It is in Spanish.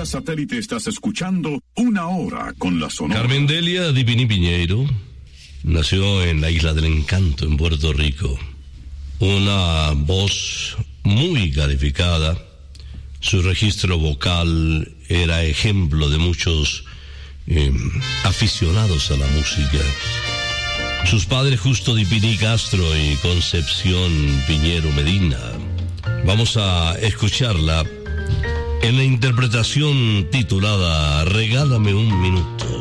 satélite estás escuchando Una Hora con la Sonora. Carmen Delia Divini Piñeiro nació en la Isla del Encanto, en Puerto Rico. Una voz muy calificada. Su registro vocal era ejemplo de muchos aficionados a la música. Sus padres, Justo Dipini Castro y Concepción Piñero Medina. Vamos a escucharla en la interpretación titulada Regálame un minuto.